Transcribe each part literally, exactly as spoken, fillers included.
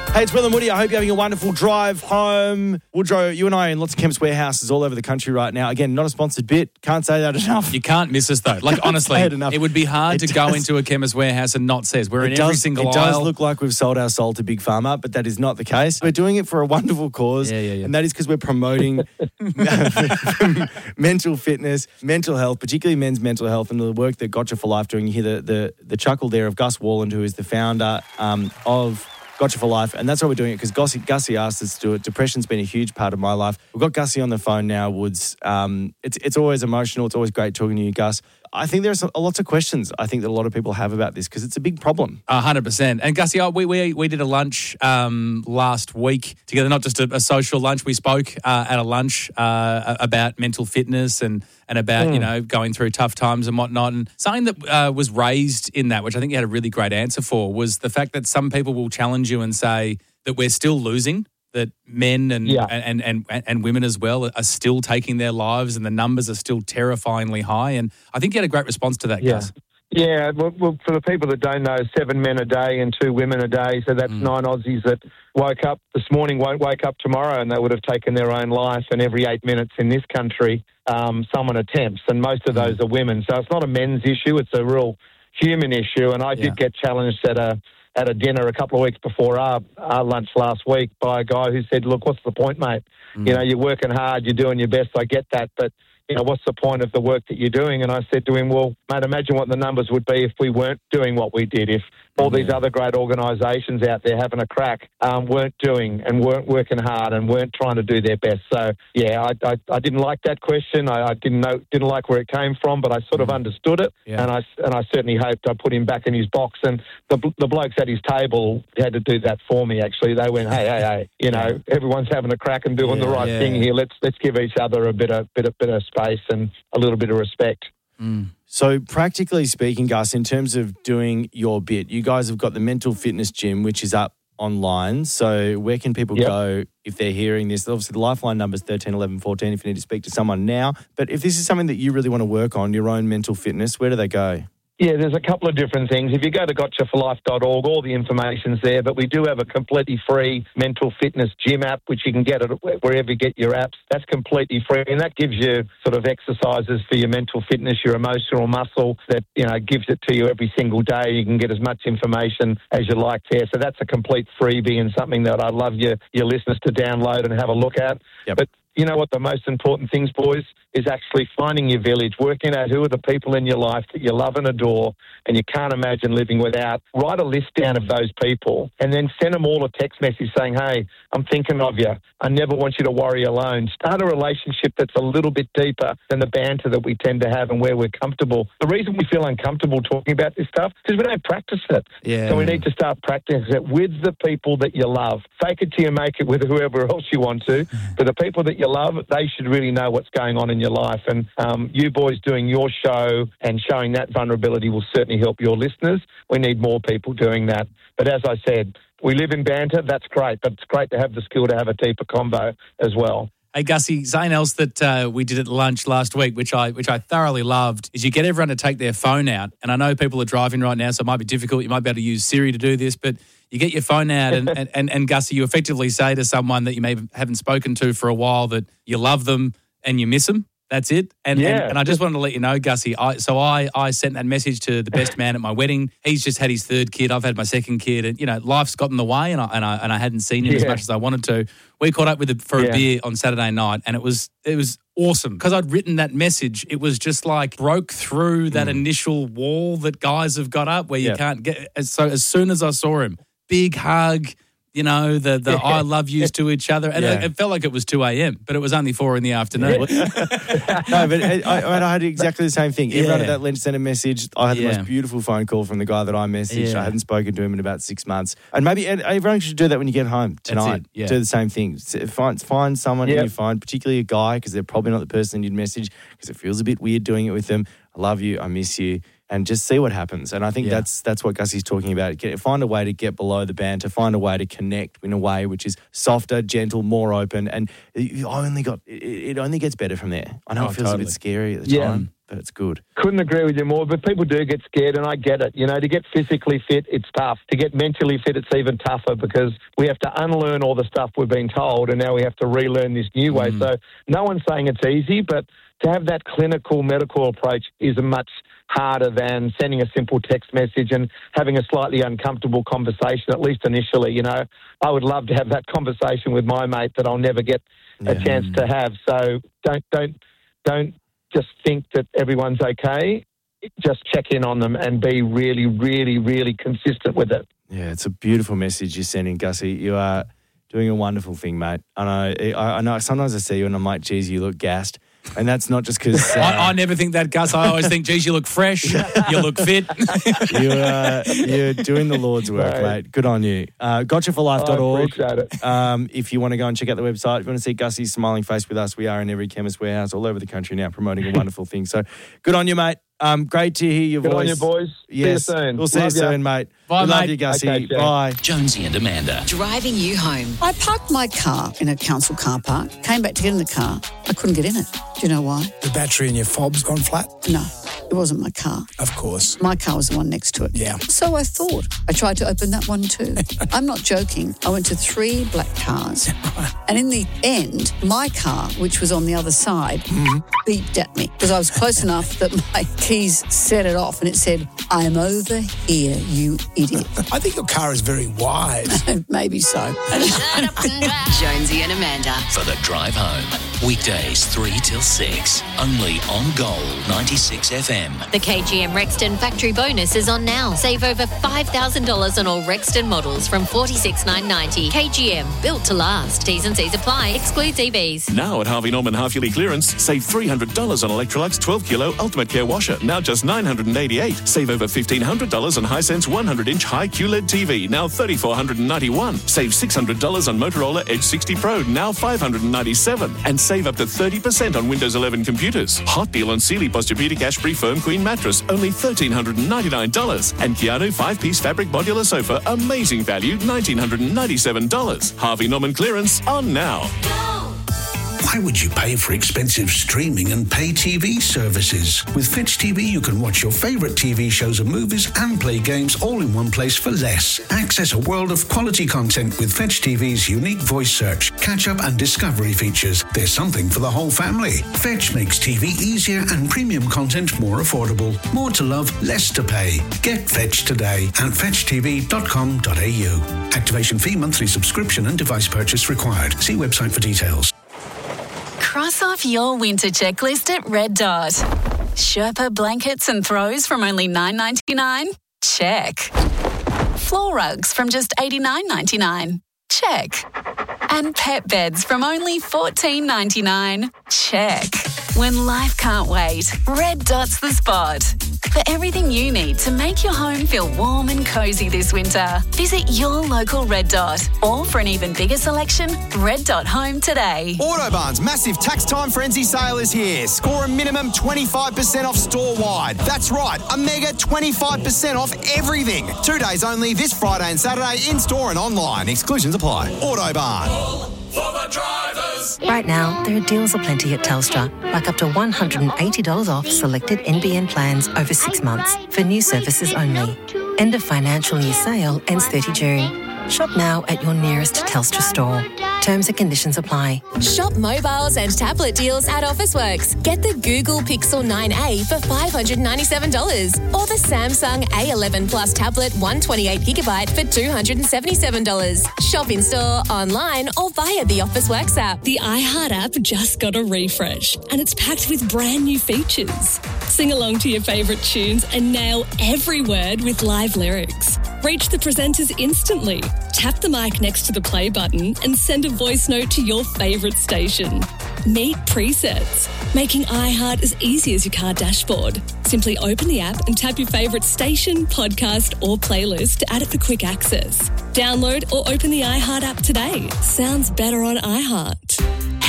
Hey, it's Will and Woody. I hope you're having a wonderful drive home. Woodrow, you and I are in lots of Chemist Warehouses all over the country right now. Again, not a sponsored bit. Can't say that enough. You can't miss us, though. Like, honestly, it would be hard It to go does- into a Chemist Warehouse and not see us. We're in It every does, single it aisle. does look like we've sold our soul to Big Pharma, but that is not the case. We're doing it for a wonderful cause, Yeah, yeah, yeah. and that is because we're promoting mental fitness, mental health, particularly men's mental health, and the work that Gotcha for Life doing. You hear the, the, the chuckle there of Gus Walland, who is the founder um, of Gotcha for Life, and that's why we're doing it, because Gussie, Gussie asked us to do it. Depression's been a huge part of my life. We've got Gussie on the phone now, Woods. Um, it's it's always emotional. It's always great talking to you, Gus. I think there's lots of questions I think that a lot of people have about this, because it's a big problem. A hundred percent. And Gussie, we, we we did a lunch um, last week together, not just a, a social lunch. We spoke uh, at a lunch uh, about mental fitness and and about mm. you know going through tough times and whatnot. And something that uh, was raised in that, which I think you had a really great answer for, was the fact that some people will challenge you and say that we're still losing. That men and, yeah. and, and, and and women as well are still taking their lives, and the numbers are still terrifyingly high. And I think you had a great response to that, yeah. Gus. Yeah, well, well, for the people that don't know, seven men a day and two women a day, so that's mm. nine Aussies that woke up this morning, won't wake up tomorrow, and they would have taken their own life. And every eight minutes in this country, um, someone attempts, and most of those are women. So it's not a men's issue, it's a real human issue. And I Yeah. did get challenged at a at a dinner a couple of weeks before our, our lunch last week by a guy who said, look, what's the point, mate? Mm. You know, you're working hard, you're doing your best, I get that, but, you know, what's the point of the work that you're doing? And I said to him, well, mate, imagine what the numbers would be if we weren't doing what we did, if all these other great organisations out there having a crack um, weren't doing and weren't working hard and weren't trying to do their best. So, yeah, I, I, I didn't like that question. I, I didn't know, didn't like where it came from, but I sort of understood it, Yeah. and I and I certainly hoped I put him back in his box. And the the blokes at his table had to do that for me. Actually, they went, hey, hey, hey, you know, everyone's having a crack and doing Yeah, the right yeah. thing here. Let's let's give each other a bit of bit of bit of space and a little bit of respect. Mm. So practically speaking, Gus, in terms of doing your bit, you guys have got the Mental Fitness Gym, which is up online. So where can people Yep. go if they're hearing this? Obviously, the Lifeline number is thirteen eleven fourteen if you need to speak to someone now. But if this is something that you really want to work on, your own mental fitness, where do they go? Yeah, there's a couple of different things. If you go to gotcha for life dot org, all the information's there, but we do have a completely free mental fitness gym app, which you can get it wherever you get your apps. That's completely free, and that gives you sort of exercises for your mental fitness, your emotional muscle, that, you know, gives it to you every single day. You can get as much information as you like there. So that's a complete freebie and something that I'd love your, your listeners to download and have a look at. Yep. But you know what the most important things, boys, is actually finding your village, working out who are the people in your life that you love and adore and you can't imagine living without. Write a list down of those people and then send them all a text message saying, hey, I'm thinking of you. I never want you to worry alone. Start a relationship that's a little bit deeper than the banter that we tend to have and where we're comfortable. The reason we feel uncomfortable talking about this stuff is because we don't practice it. Yeah. So we need to start practicing it with the people that you love. Fake it till you make it with whoever else you want to. But the people that you love, they should really know what's going on in your life. And um, you boys doing your show and showing that vulnerability will certainly help your listeners. We need more people doing that. But as I said, we live in banter. That's great. But it's great to have the skill to have a deeper combo as well. Hey, Gussie, something else that uh, we did at lunch last week, which I which I thoroughly loved, is you get everyone to take their phone out. And I know people are driving right now, so it might be difficult. You might be able to use Siri to do this, but you get your phone out and, and, and, and Gussie, you effectively say to someone that you may haven't spoken to for a while that you love them and you miss them. That's it. And, Yeah. and and I just wanted to let you know, Gussie, I, so I, I sent that message to the best man at my wedding. He's just had his third kid. I've had my second kid. And, you know, life's got in the way and I and I, and I hadn't seen him Yeah. as much as I wanted to. We caught up with him for Yeah. a beer on Saturday night and it was it was awesome. Because I'd written that message, it was just like broke through that mm. initial wall that guys have got up where you Yeah. can't get. So as soon as I saw him, big hug, you know, the the I love yous to each other. And Yeah. it, it felt like it was two a.m., but it was only four in the afternoon. No, but I, I, I had exactly the same thing. Everyone Yeah. at that lunch sent a message. I had the Yeah. most beautiful phone call from the guy that I messaged. Yeah. I hadn't spoken to him in about six months. And maybe and everyone should do that when you get home tonight. it, yeah. Do the same thing. S- Find, find someone Yep. in your phone, particularly a guy, because they're probably not the person you'd message, because it feels a bit weird doing it with them. I love you. I miss you. and just see what happens. And I think Yeah. that's that's what Gussie's talking about. Get, find a way to get below the banter, find a way to connect in a way which is softer, gentle, more open, and you only got it, it only gets better from there. I know Oh, it feels totally. a bit scary at the Yeah. time, but it's good. Couldn't agree with you more, but people do get scared, and I get it. You know, to get physically fit, it's tough. To get mentally fit, it's even tougher because we have to unlearn all the stuff we've been told, and now we have to relearn this new way. So no one's saying it's easy, but to have that clinical medical approach is a much harder than sending a simple text message and having a slightly uncomfortable conversation, at least initially. You know, I would love to have that conversation with my mate that I'll never get a Yeah. chance to have. So don't, don't, don't just think that everyone's okay. Just check in on them and be really, really, really consistent with it. Yeah, it's a beautiful message you're sending, Gussie. You are doing a wonderful thing, mate. I know. I, I know. Sometimes I see you and I'm like, geez, you look gassed. And that's not just because... Uh, I, I never think that, Gus. I always think, geez, you look fresh, you look fit. you, uh, you're doing the Lord's work, Right. mate. Good on you. Uh, gotcha for life dot I org. appreciate it. Um, if you want to go and check out the website, if you want to see Gussie's smiling face with us, we are in every chemist warehouse all over the country now promoting a wonderful thing. So good on you, mate. Um, great to hear your Good voice. on you, boys. Yes. See you soon. We'll see Love you ya. soon, mate. Bye, we love mate. you, Gussie. Okay, Jack. Bye. Jonesy and Amanda. Driving you home. I parked my car in a council car park, came back to get in the car. I couldn't get in it. Do you know why? The battery in your fob's gone flat? No, it wasn't my car. Of course. My car was the one next to it. Yeah. So I thought. I tried to open that one too. I'm not joking. I went to three black cars. And in the end, my car, which was on the other side, beeped at me because I was close enough that my keys set it off and it said, I'm over here, you idiot. I think your car is very wise. Maybe so. Jonesy and Amanda. For the drive home. Weekdays three till six. Only on Gold ninety-six F M. The K G M Rexton factory bonus is on now. Save over five thousand dollars on all Rexton models from forty-six thousand nine hundred ninety dollars. K G M, built to last. T's and C's apply. Excludes E Bs. Now at Harvey Norman half-yearly clearance, save three hundred dollars on Electrolux twelve kilo Ultimate Care washer, now just nine hundred eighty-eight dollars. Save over fifteen hundred dollars on Hisense one hundred inch high Q L E D T V, now three thousand four hundred ninety-one dollars. Save six hundred dollars on Motorola Edge sixty Pro, now five hundred ninety-seven dollars. And save up to thirty percent on Windows eleven computers. Hot deal on Sealy Posturepedic Ashbury Firm Queen mattress, only one thousand three hundred ninety-nine dollars. And Keanu five-piece fabric modular sofa, amazing value, one thousand nine hundred ninety-seven dollars. Harvey Norman clearance on now. Why would you pay for expensive streaming and pay T V services? With Fetch T V, you can watch your favourite T V shows and movies and play games all in one place for less. Access a world of quality content with Fetch T V's unique voice search, catch-up and discovery features. There's something for the whole family. Fetch makes T V easier and premium content more affordable. More to love, less to pay. Get Fetch today at fetch t v dot com dot a u. Activation fee, monthly subscription and device purchase required. See website for details. Cross off your winter checklist at Red Dot. Sherpa blankets and throws from only nine dollars ninety-nine? Check. Floor rugs from just eighty-nine dollars ninety-nine? Check. And pet beds from only fourteen dollars ninety-nine? Check. When life can't wait, Red Dot's the spot. For everything you need to make your home feel warm and cosy this winter, visit your local Red Dot. Or for an even bigger selection, red dot home today. Autobarn's massive tax time frenzy sale is here. Score a minimum twenty-five percent off store-wide. That's right, a mega twenty-five percent off everything. Two days only this Friday and Saturday in-store and online. Exclusions apply. Autobarn. For the drivers. Right now, there are deals aplenty at Telstra, like up to one hundred eighty dollars off selected N B N plans over six months for new services only. End of financial year sale ends thirtieth of June. Shop now at your nearest Telstra store. Terms and conditions apply. Shop mobiles and tablet deals at Officeworks. Get the Google Pixel nine A for five hundred ninety-seven dollars or the Samsung A eleven Plus tablet one hundred twenty-eight gigabyte for two hundred seventy-seven dollars. Shop in-store, online or via the Officeworks app. The iHeart app just got a refresh and it's packed with brand new features. Sing along to your favourite tunes and nail every word with live lyrics. Reach the presenters instantly. Tap the mic next to the play button and send a voice note to your favourite station. Meet presets, making iHeart as easy as your car dashboard. Simply open the app and tap your favourite station, podcast or playlist to add it for quick access. Download or open the iHeart app today. Sounds better on iHeart.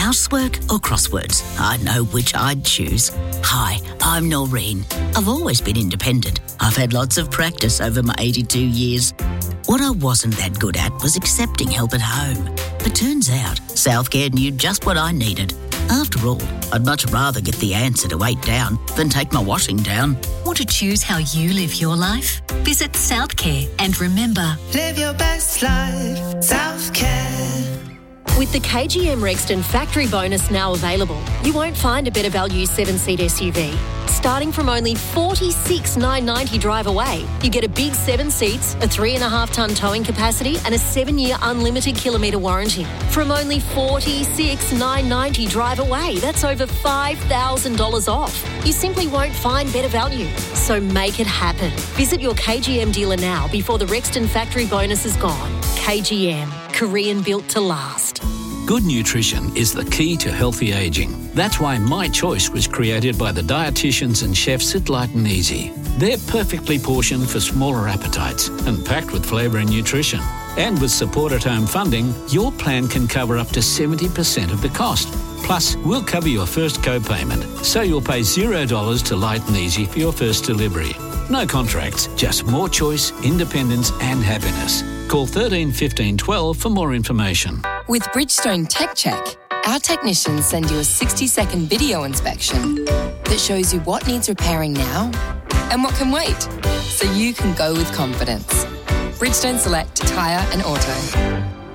Housework or crosswords? I know which I'd choose. Hi, I'm Noreen. I've always been independent. I've had lots of practice over my eighty-two years. What I wasn't that good at was accepting help at home. But turns out, Southcare knew just what I needed. After all, I'd much rather get the answer to eight down than take my washing down. Want to choose how you live your life? Visit Southcare and remember, live your best life, Southcare. With the K G M Rexton factory bonus now available, you won't find a better value seven-seat S U V. Starting from only forty-six thousand nine hundred ninety drive away, you get a big seven seats, a three and a half tonne towing capacity and a seven-year unlimited kilometre warranty. From only forty-six thousand nine hundred ninety drive away, that's over five thousand dollars off. You simply won't find better value. So make it happen. Visit your K G M dealer now before the Rexton factory bonus is gone. K G M, Korean built to last. Good nutrition is the key to healthy ageing. That's why My Choice was created by the dietitians and chefs at Light and Easy. They're perfectly portioned for smaller appetites and packed with flavour and nutrition. And with support at home funding, your plan can cover up to seventy percent of the cost. Plus, we'll cover your first co-payment, so you'll pay zero dollars to Light and Easy for your first delivery. No contracts, just more choice, independence and happiness. Call thirteen fifteen twelve for more information. With Bridgestone Tech Check, our technicians send you a sixty-second video inspection that shows you what needs repairing now and what can wait, so you can go with confidence. Bridgestone Select Tyre and Auto.